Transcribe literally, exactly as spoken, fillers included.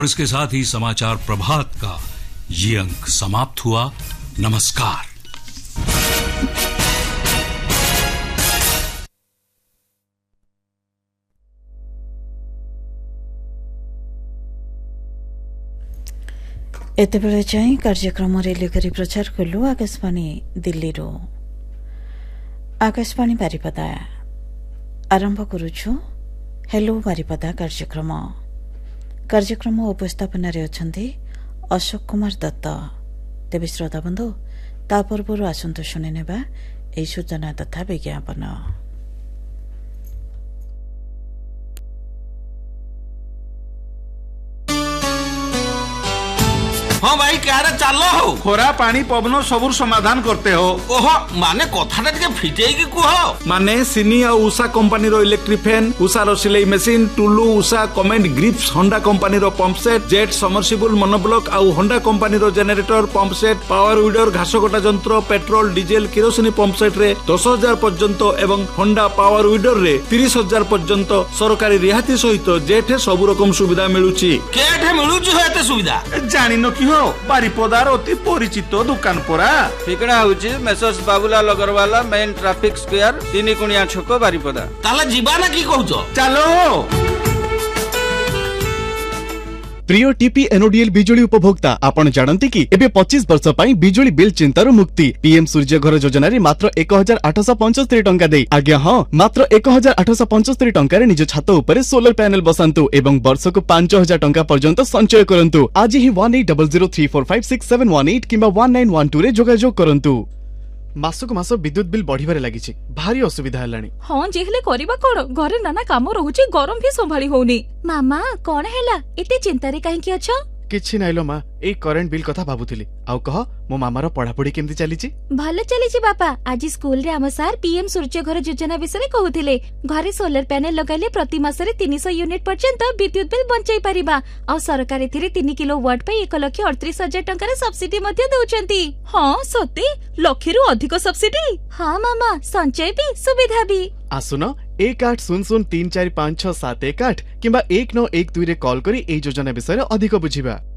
इसके साथ ही समाचार प्रभात का ये अंक समाप्त हुआ। नमस्कार। एतेबेले चाहिँ कार्यक्रम रेली गरी प्रचार कलु आकाशवाणी दिल्ली रो आकाशवाणी बारिपदा आरंभ करुछु हेलो बारिपदा कार्यक्रम कार्यक्रम उपस्थापन अछंती अशोक कुमार दत्त। तेबे श्रोता बंधु ता पूर्व आसंतु शुणी नेबा एई सूचना तथा विज्ञापन। हाँ भाई क्या चलो हो खोरा पानी पवन सबुर समाधान करते हो। ओहो माने कथाटा टिके फिटेई की कुह माने सिनी आ उषा कंपनी रो इलेक्ट्रिक फैन, उषा रो सिलाई machine, Tullu Usha comment grips, Honda company रो pump set, jet submersible monoblock आ होंडा कंपनी रो generator pump set, power weeder घास कटा जंत्र, पेट्रोल डीजेल किरोसिनी पंप सेट रे दस हजार पर्यंत एवं होंडा पावर विडर रे तीस हजार पर्यंत सरकारी रिहाती सहित जेठे सब रकम सुविधा मिलुची। केठे मिलुची होते सुविधा जानिनो कि बारिपदार अति परिचित दुकान परा। ठिकना होची messrs Babulal Agrawala main traffic square तीन कुणिया छक बारिपदा। ताला जीवा ना की कहउचो चलो। प्रिय टीपी एनओडीएल बिजुली उपभोक्ता आपण जानती कि एबे पच्चीस वर्ष पई बिजुली बिल चिंतार मुक्ति पीएम सूर्य घर योजना रे मात्र एक हजार आठश पंचस्तरी टंका दे आज्ञा हाँ मात्र एक हजार आठश पंचस्तरी टंका रे निज छात उपरे सोलर पैनल बसांतु एवं वर्षक पांच हजार टंका पर्यंत संचय करंतु। आज ही one eight double zero three four five six seven one eight किंबा वन नाइन वन टू रे जोगाजोग करंतु। मासक मास विद्युत बिल बढ़िबारे लागिछि भारी असुविधा हलानी। हां जेहले करबा कोन घरे नाना काम रहउछि गरम भी संभाली होउनी। मामा कोन हैला एते चिंता रे काहे कि अच्छा किछि नाइलो मा ए करेंट बिल कथा भाबुथिली आउ कह मो मामार पढ़ापढ़ी केमती चलीछि। भले चलीछि बापा। आज स्कूल रे हम सर पीएम सूर्य घर योजना विषय कहउथिले घरे सोलर पैनल लगाइले प्रति मास रे तीन सौ यूनिट पर्यंत विद्युत बिल बंचाई परिबा आ सरकार एथिरे तीन किलोवाट पे एक लाख अड़तीस हजार टंका रे सब्सिडी मध्ये दउचंती। हां सते लाख रु अधिक सब्सिडी। हां मामा संचय भी सुविधा भी। आसुन एक आठ शून्य शून्य तीन चार पाँच छह सात एक आठ किंबा एक नौ एक दुई रे कॉल करी ए योजना विषय अधिक बुझिबा।